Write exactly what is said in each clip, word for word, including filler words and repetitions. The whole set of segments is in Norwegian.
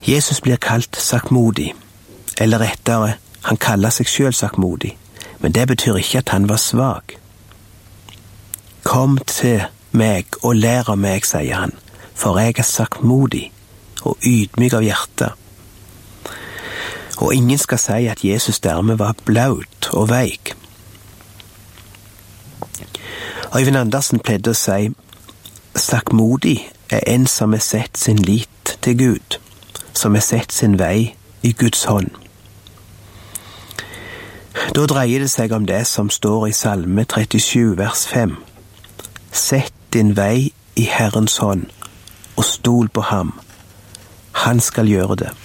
Jesus blir kalt saktmodig, eller rettere, han kaller seg selv saktmodig, men det betyr ikke at han var svag. Kom til meg og lær av meg, sier han, for jeg er saktmodig og ydmyk av hjerte. Og ingen skal si at Jesus dermed var blaut og veik. Øyvind Andersen pleide å si, saktmodig er en som har sett sin lit til Gud, som har sett sin vei i Guds hånd. Da dreier det seg om det som står i Salme trettisju, vers fem. Sett din vei i Herrens hånd, og stol på ham. Han skal gjøre det.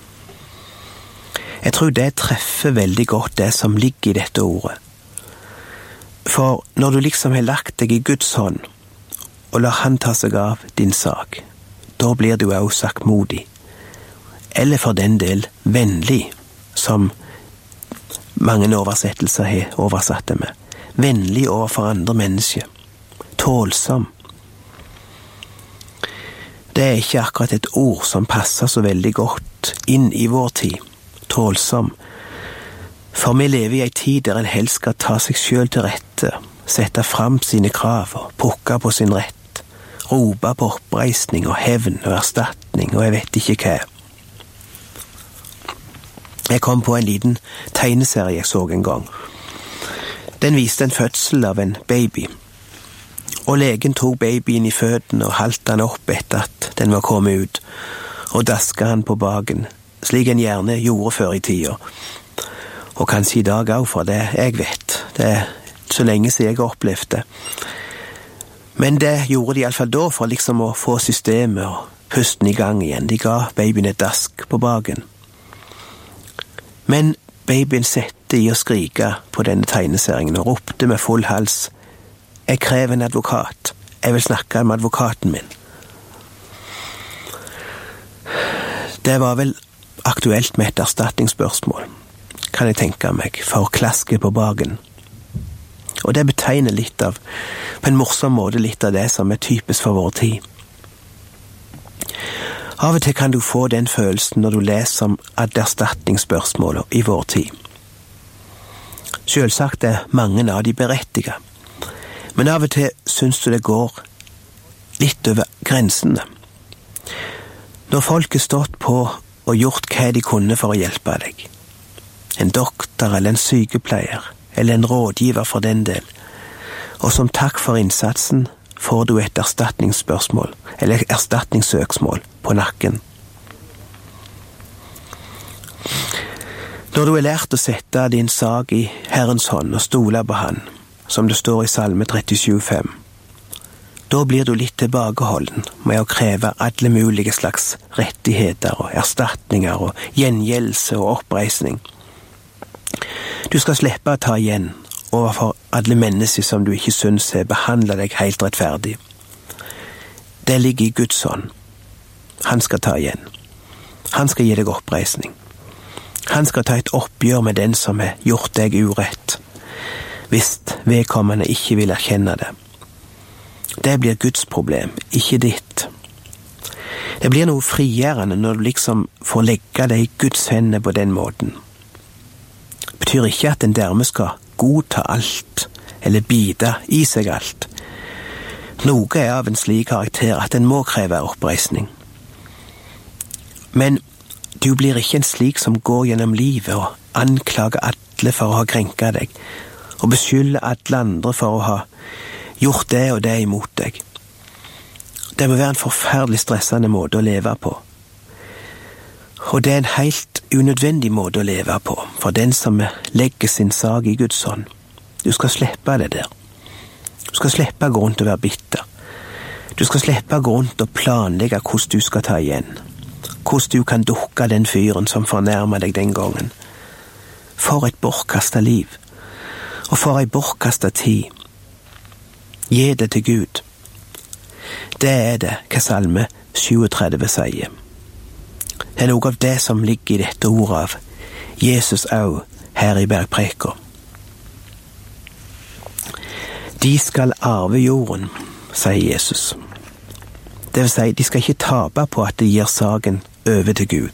Jeg tror det treffer veldig godt det som ligger i dette ordet. For når du liksom har lagt deg i Guds hånd, og lar han ta seg av din sak, da blir du også saktmodig. Eller for den del vennlig, som mange oversettelser har oversatt det med. Vennlig overfor andre mennesker. Tålsom. Det er ikke akkurat et ord som passer så veldig godt inn i vår tid. Tålsom. For vi lever i en tid der en helst skal ta seg selv til rette, sette fram sine krav og pukke på sin rett, rope på oppreisning og hevn og erstatning og jeg vet ikke hva. Jeg kom på en liten tegneserie jeg så en gang. Den viste en fødsel av en baby, og legen tok babyen i føttene og halte han opp etter at den var kommet ut, og daska han på baken, slik en gjerne gjorde før i tida. Og kanskje i dag også, for det jeg vet. Det er så lenge siden jeg har opplevd det. Men det gjorde de i alle fall da, for liksom å få systemet og pusten i gang igjen. De ga babyen et dask på baken. Men babyen sette i å skrike på denne tegneserien og ropte med full hals: «Jeg krever en advokat. Jeg vil snakke med advokaten min.» Det var vel aktuelt med et erstatningsspørsmål, kan jeg tenke meg, for klaske på baken. Og det betegner litt av, på en morsom måte, litt av det som er typisk for vår tid. Av og til kan du få den følelsen når du leser om erstatningsspørsmål i vår tid. Selvsagt er mange av de berettiget, men av og til synes du det går litt over grensene. Når folk har stått på og gjort hva de kunne for å hjelpe deg, en doktor eller en sykepleier, eller en rådgiver for den del, og som takk for innsatsen får du et erstatningsspørsmål, eller erstatningssøksmål på nakken. Når du har lært å sette din sak i Herrens hånd og stole på han, som det står i Salme trettisju fem, da blir du litt tilbakeholden med å kreve alle mulige slags rettigheter og erstatninger og gjengjeldelse og oppreisning. Du skal slippe å ta igjen overfor alle mennesker som du ikke synes har behandlet deg helt rettferdig. Det ligger i Guds hånd. Han skal ta igjen. Han skal gi deg oppreisning. Han skal ta et oppgjør med den som har gjort deg urett, hvis vedkommende ikke vil erkjenne det. Det blir Guds problem, ikke ditt. Det blir noe frigjørende når du liksom får legge deg i Guds hender på den måten. Det betyr ikke at en dermed skal godta alt, eller bite i seg alt. Noe er av en slik karakter at en må kreve oppreisning. Men du blir ikke en slik som går gjennom livet og anklager alle for å ha krenket deg, og beskylder alle andre for å ha gjort det og det imot deg. Det må være en forferdelig stressende måte å leve på. Og det er en helt unødvendig måte å leve på, for den som legger sin sak i Guds hånd. Du skal slippe det der. Du skal slippe å gå rundt og være bitter. Du skal slippe å gå rundt og planlegge hvordan du skal ta igjen. Hvordan du kan dukke den fyren som fornærmer deg den gangen. For et bortkastet liv. Og for ei bortkastet tid. Gi det til Gud. Det er det hva Salme trettito sier. Det er noe av det som ligger i dette ordet av Jesus òg her i bergpreka. De skal arve jorden, sier Jesus. Det vil si, de skal ikke tape på at de gir saken over til Gud.